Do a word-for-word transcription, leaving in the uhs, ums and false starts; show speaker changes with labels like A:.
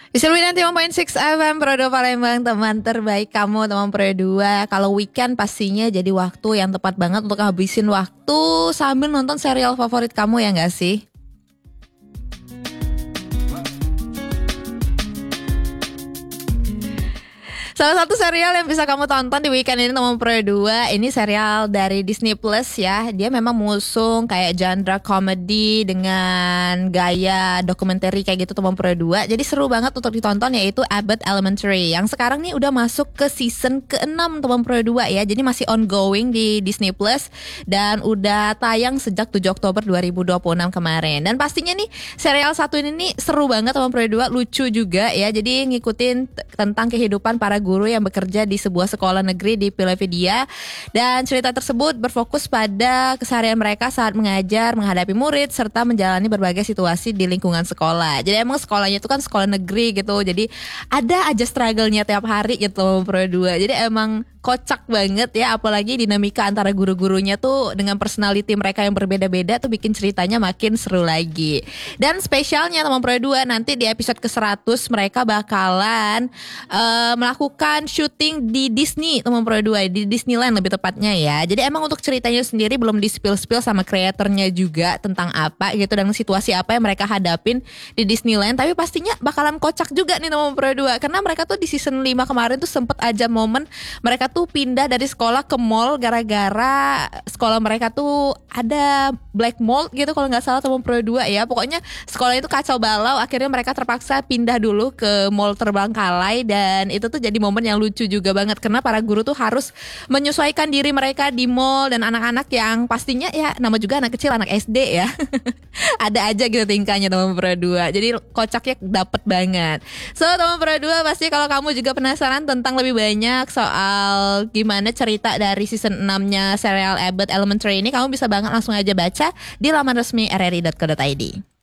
A: Sembilan puluh lima koma enam F M Pro dua Palembang, teman terbaik kamu, teman Pro dua. Kalau weekend pastinya jadi waktu yang tepat banget untuk habisin waktu sambil nonton serial favorit kamu, ya nggak sih? Salah satu serial yang bisa kamu tonton di weekend ini teman Pro dua, ini serial dari Disney Plus ya. Dia memang mengusung kayak genre komedi dengan gaya dokumenter kayak gitu teman Pro dua. Jadi seru banget untuk ditonton, yaitu Abbott Elementary. Yang sekarang nih udah masuk ke season keenam teman Pro dua ya. Jadi masih ongoing di Disney Plus dan udah tayang sejak tujuh Oktober dua ribu dua puluh enam kemarin. Dan pastinya nih serial satu ini nih seru banget teman Pro dua, lucu juga ya. Jadi ngikutin t- tentang kehidupan para guru yang bekerja di sebuah sekolah negeri di Philadelphia, dan cerita tersebut berfokus pada keseharian mereka saat mengajar, menghadapi murid, serta menjalani berbagai situasi di lingkungan sekolah. Jadi emang sekolahnya itu kan sekolah negeri gitu, jadi ada aja struggle-nya tiap hari gitu Pro dua. Jadi emang kocak banget ya, apalagi dinamika antara guru-gurunya tuh dengan personality mereka yang berbeda-beda tuh bikin ceritanya makin seru lagi. Dan spesialnya teman Pro dua, nanti di episode ke seratus mereka bakalan uh, melakukan syuting di Disney teman Pro dua, di Disneyland lebih tepatnya ya. Jadi emang untuk ceritanya sendiri belum di spill-spill sama kreatornya juga tentang apa gitu dan situasi apa yang mereka hadapin di Disneyland, tapi pastinya bakalan kocak juga nih teman Pro dua, karena mereka tuh di season lima kemarin tuh sempet aja momen mereka tuh pindah dari sekolah ke mall gara-gara sekolah mereka tuh ada black mold gitu kalau nggak salah teman Pro dua ya. Pokoknya sekolah itu kacau balau, akhirnya mereka terpaksa pindah dulu ke mall Terbangkalai, dan itu tuh jadi momen yang lucu juga banget karena para guru tuh harus menyesuaikan diri mereka di mall, dan anak-anak yang pastinya ya nama juga anak kecil, anak S D ya. Ada aja gitu tingkahnya teman Pro dua. Jadi kocaknya dapet banget. So teman Pro dua, pasti kalau kamu juga penasaran tentang lebih banyak soal gimana cerita dari season enam-nya serial Abbott Elementary ini, kamu bisa banget langsung aja baca di laman resmi r r i dot co dot i d.